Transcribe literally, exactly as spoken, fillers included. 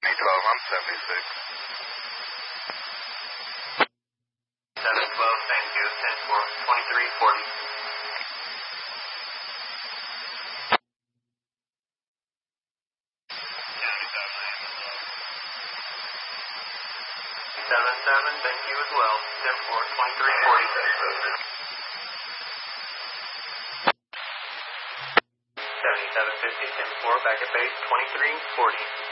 twelve, I'm seventy-six. seven twelve, thank you, ten four, twenty-three forty. seven seven, thank you as well, ten four, twenty-three forty. seventy-seven fifty, ten four, back at base, twenty-three forty.